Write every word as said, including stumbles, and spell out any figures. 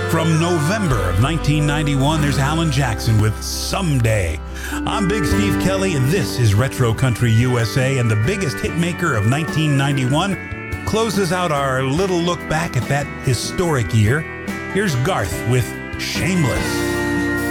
From November of nineteen ninety-one, there's Alan Jackson with Someday. I'm Big Steve Kelly, and this is Retro Country U S A, and the biggest hitmaker of nineteen ninety-one closes out our little look back at that historic year. Here's Garth with Shameless.